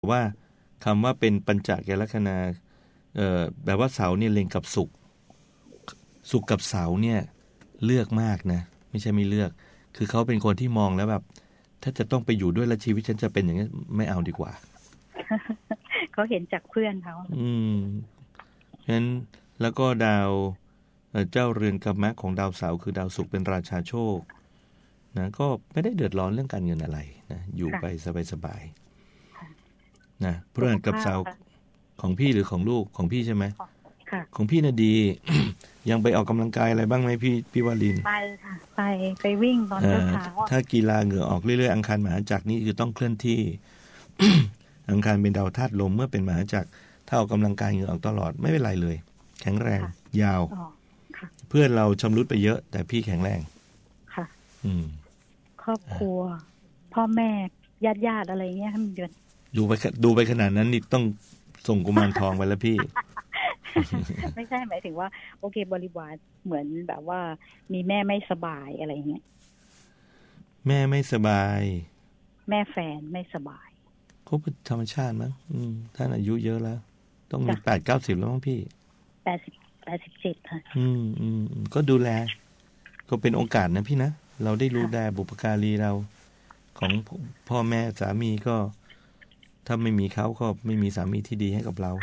ว่าคำว่าเป็นปัญจแกลัคนาแบบว่าเสาเนี่ยเล็งกับศุกร์กับเสาเนี่ยเลือกมากนะไม่ใช่ไม่เลือกคือเขาเป็นคนที่มองแล้วแบบถ้าจะต้องไปอยู่ด้วยแล้วชีวิตฉันจะเป็นอย่างนี้ไม่เอาดีกว่าเขาเห็นจากเพื่อนเขาฉะนั้นแล้วก็ดาวเจ้าเรือนกรรมะของดาวเสาร์คือดาวศุกร์เป็นราชาโชคนะก็ไม่ได้เดือดร้อนเรื่องการเงินอะไรนะอยู่ไปสบายๆนะพฤหัสกับเสาร์ของพี่หรือของลูกของพี่ใช่ไหมของพี่น่ะดี ยังไปออกกำลังกายอะไรบ้างไหมพี่วาลินไปค่ะไปวิ่งตอนเช้าถ้ากีฬาเหงื่อออกเรื่อยๆอังคารมหาจักรนี่คือต้องเคลื่อนที่ อังคารเป็นดาวธาตุลมเมื่อเป็นมหาจักรถ้าออกกำลังกายเหงื่อออกตลอดไม่เป็นไรเลยแข็งแรงยาวเพื่อนเราชำรุดไปเยอะแต่พี่แข็งแรงค่ะครอบครัวพ่อแม่ญาติอะไรเงี้ยมันเดือนดูไปขนาดนั้นนี่ต้องส่งกุมารทองไปแล้วพี่ไม่ใช่หมายถึงว่าโอเคบริวารเหมือนแบบว่ามีแม่ไม่สบายอะไรเงี้ยแม่ไม่สบายแม่แฟนไม่สบายเขาเป็นธรรมชาติมั้งท่านอายุเยอะแล้วต้องมี80-90แล้วมั้งพี่ 87ค่ะก็ดูแลก็เป็นโอกาสนะพี่นะเราได้รู้ได้บุพการีเราของพ่อแม่สามีก็ถ้าไม่มีเขาก็ไม่มีสามีที่ดีให้กับเรา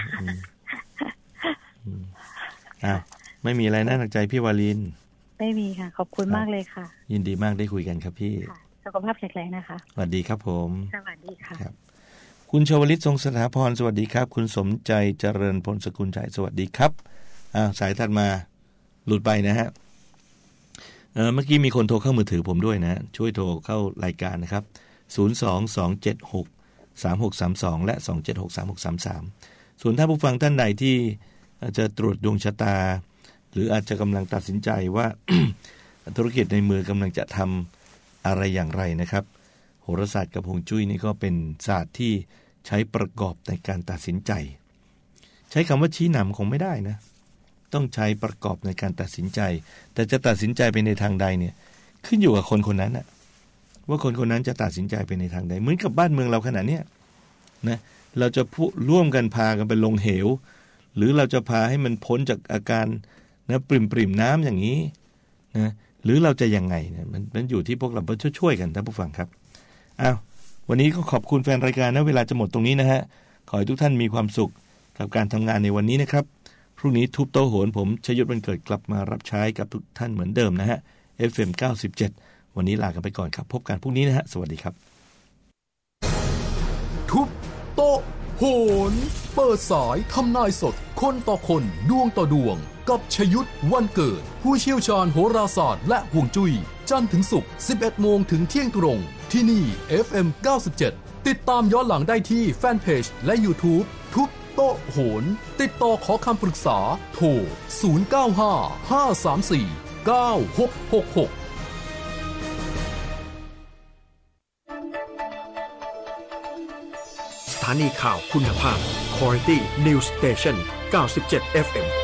ไม่มีอะไรน่าหนักใจพี่วาลินไม่มีค่ะขอบคุณมากเลยค่ะยินดีมากได้คุยกันครับพี่สุขภาพแข็งแรงนะคะสวัสดีครับผมสวัสดีค่ะครับคุณชวลิตทรงสถาพรสวัสดีครับคุณสมใจเจริญพลสกุลชัยสวัสดีครับสายถัดมาหลุดไปนะฮะเมื่อกี้มีคนโทรเข้ามือถือผมด้วยนะช่วยโทรเข้ารายการนะครับ022763632และ2763633ส่วนถ้าผู้ฟังท่านใดที่อาจจะตรวจดวงชะตาหรืออาจจะกำลังตัดสินใจว่า ธุรกิจในมือกำลังจะทำอะไรอย่างไรนะครับโหราศาสตร์กับฮวงจุ้ยนี่ก็เป็นศาสตร์ที่ใช้ประกอบในการตัดสินใจใช้คำว่าชี้นำคงไม่ได้นะต้องใช้ประกอบในการตัดสินใจแต่จะตัดสินใจไปในทางใดเนี่ยขึ้นอยู่กับคนคนนั้นนะว่าคนคนนั้นจะตัดสินใจไปในทางใดเหมือนกับบ้านเมืองเราขณะเนี้ยนะเราจะร่วมกันพากันไปลงเหวหรือเราจะพาให้มันพ้นจากอาการนะปริ่มน้ำอย่างนี้นะหรือเราจะยังไงเนี่ยมันอยู่ที่พวกเราช่วยกันท่านผู้ฟังครับวันนี้ก็ขอบคุณแฟนรายการนะเวลาจะหมดตรงนี้นะฮะขอให้ทุกท่านมีความสุขกับการทำงานในวันนี้นะครับพรุ่งนี้ทุบโต๊ะโหนผมชยุทธ วันเกิดกลับมารับใช้กับทุกท่านเหมือนเดิมนะฮะ FM 97วันนี้ลากันไปก่อนครับพบกันพรุ่งนี้นะฮะสวัสดีครับทุบโต๊ะโหนเปิดสายทำนายสดคนต่อคนดวงต่อดวงกับชยุทธ วันเกิดผู้เชี่ยวชาญโหราศาสตร์และฮวงจุ้ยจันทร์ถึงศุกร์ 11 โมงถึงเที่ยงตรงที่นี่ FM 97ติดตามย้อนหลังได้ที่แฟนเพจและ YouTube ทุบโต๊ะโหนติดต่อขอคำปรึกษาโทร 0955349666 สถานีข่าวคุณภาพ Quality News Station 97 FM